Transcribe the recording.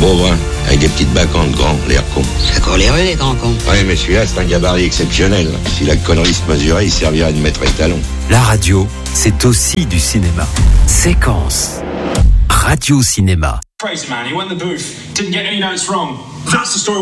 beau brun, avec des petites bacchantes grands, l'air con. C'est encore les rues, les grands cons. Ouais, mais celui-là, c'est un gabarit exceptionnel. Si la connerie se mesurait, il servirait de maître étalon. La radio, c'est aussi du cinéma. Séquence. Radio Cinéma. Crazy man, he went in the booth, didn't get any notes wrong. That's the story.